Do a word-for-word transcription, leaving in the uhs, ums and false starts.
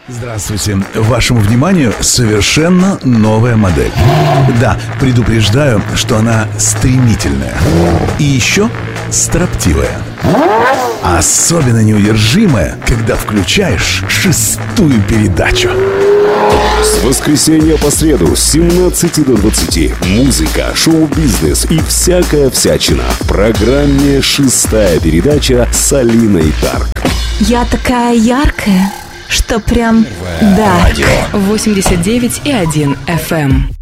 Здравствуйте. Вашему вниманию совершенно новая модель. Да, предупреждаю, что она стремительная. И еще строптивая. Особенно неудержимая, когда включаешь шестую передачу. С воскресенья по среду с семнадцати до двадцати музыка, шоу-бизнес и всякая всячина в программе «Шестая передача» с Алиной Тарк. Я такая яркая, что прям да. восемьдесят девять и один эф эм.